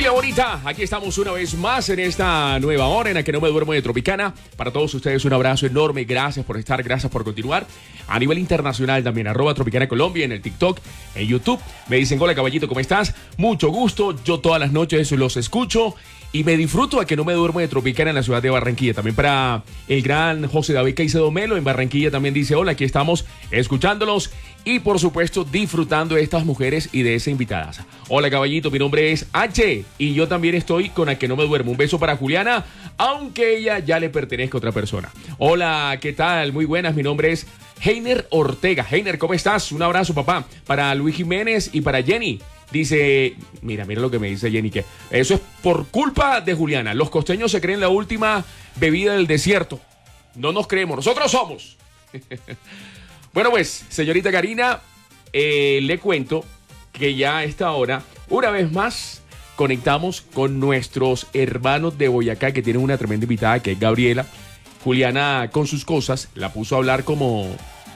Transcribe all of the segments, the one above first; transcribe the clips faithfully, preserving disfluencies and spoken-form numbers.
Familia bonita, aquí estamos una vez más en esta nueva hora en la que no me duermo de Tropicana. Para todos ustedes un abrazo enorme, gracias por estar, gracias por continuar. A nivel internacional también, arroba Tropicana Colombia en el TikTok, en YouTube. Me dicen, hola caballito, ¿cómo estás? Mucho gusto, yo todas las noches los escucho y me disfruto a que no me duermo de Tropicana en la ciudad de Barranquilla. También para el gran José David Caicedo Melo en Barranquilla también dice, hola, aquí estamos escuchándolos y por supuesto disfrutando de estas mujeres y de esa invitada. Hola caballito, mi nombre es H y yo también estoy con A que no me duermo. Un beso para Juliana, aunque ella ya le pertenezca a otra persona. Hola, ¿qué tal? Muy buenas, mi nombre es Heiner Ortega. Heiner, ¿cómo estás? Un abrazo, papá. Para Luis Jiménez y para Jenny. Dice, mira, mira lo que me dice Jenny, que eso es por culpa de Juliana. Los costeños se creen la última bebida del desierto. No nos creemos, nosotros somos. Bueno, pues, señorita Karina, eh, le cuento que ya a esta hora, una vez más, conectamos con nuestros hermanos de Boyacá, que tienen una tremenda invitada, que es Gabriela. Juliana, con sus cosas, la puso a hablar como...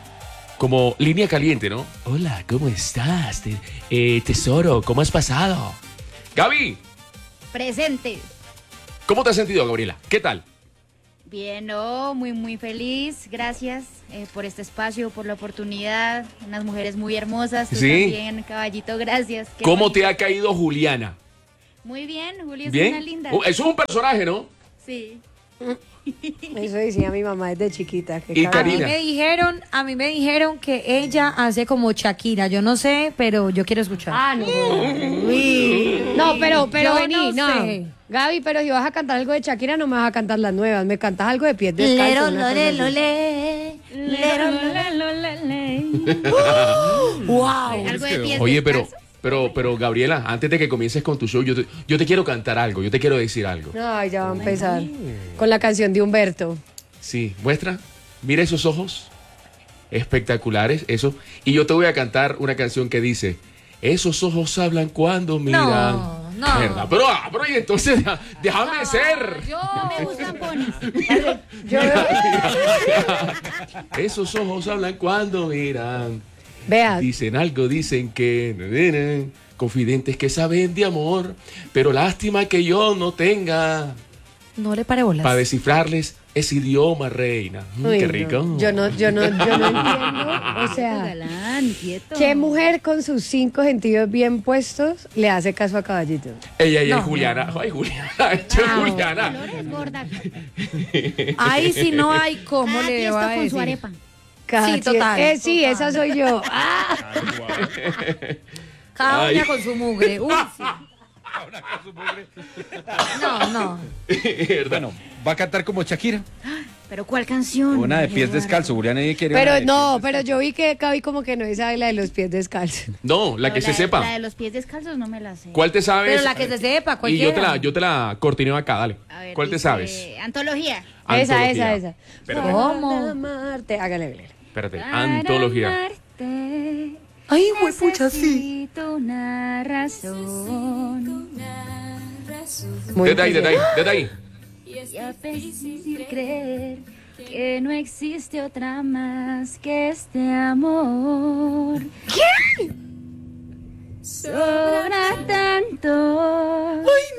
como línea caliente, ¿no? Hola, ¿cómo estás? Te, eh, tesoro, ¿cómo has pasado? Gaby. Presente. ¿Cómo te has sentido, Gabriela? ¿Qué tal? Bien, no, muy, muy feliz. Gracias eh, por este espacio, por la oportunidad. Unas mujeres muy hermosas. Tú ¿Sí? También, caballito, gracias. Qué ¿Cómo bonito. te ha caído Juliana? Muy bien, Juli es ¿Bien? una linda. Uh, eso es un personaje, ¿no? Sí. Eso decía mi mamá desde chiquita. Que Y cada- A mí Karina. me dijeron, a mí me dijeron que ella hace como Shakira. Yo no sé, pero yo quiero escuchar. Ah, no. Uy. No, pero, pero Yo vení, no no. sé. Gaby, pero si vas a cantar algo de Shakira, no me vas a cantar las nuevas. Me cantas algo de pies descalzos. Lero, una cosa lole, así. lole, lero, lole. Wow. Algo de pies Oye, pero, descalzos. pero, pero, Gabriela, antes de que comiences con tu show, yo te, yo te quiero cantar algo, yo te quiero decir algo. Ay, ya va a empezar. Con la canción de Humberto. Sí, muestra, mira esos ojos espectaculares, eso. Y yo te voy a cantar una canción que dice, esos ojos hablan cuando miran. No, no. ¿Verdad? Pero, ah, pero y entonces deja- déjame ser. Yo Me gustan ponis. Yo, Esos ojos hablan cuando miran. vea, Dicen algo, dicen que confidentes que saben de amor, pero lástima que yo no tenga no le pare bolas. para descifrarles ese idioma, reina. Mm, uy, qué no. rico. Yo no, yo no, yo no entiendo. O sea, Galán, quieto. ¿qué mujer con sus cinco sentidos bien puestos le hace caso a Caballito? Ella, ella, No. Juliana. Ay, Juliana. Che, Ah, Juliana. Flores gorda. Ahí sí no hay cómo Cada le tiesto va a con su decir. arepa. Cada Sí, tie- total, Eh, sí, total. esa soy yo. Ah, Cada Ay. uña con su mugre. Uy, sí. No, no. Bueno, va a cantar como Shakira. ¿Pero cuál canción? Una de pies Eduardo? descalzos. Juliana quiere una pero de no, pies pero yo vi que Gaby como que no sabe la de los pies descalzos. No, la No, que se de- sepa. La de los pies descalzos no me la sé. ¿Cuál te sabes? Pero la que se sepa, Y cualquiera. yo te la, yo te la cortineo acá, dale. A ver, ¿Cuál te dice, sabes? Antología. Esa, Antología. esa, esa. Espérate, ¿Cómo? Para amarte. Hágale, hágale. espérate. Para Antología. amarte, Ay, güey, pucha, sí. necesito una razón. Muy Desde ahí, bien. desde ahí, desde ahí. Y a persistir creer que no existe otra más que este amor. ¿Qué? Sobra tanto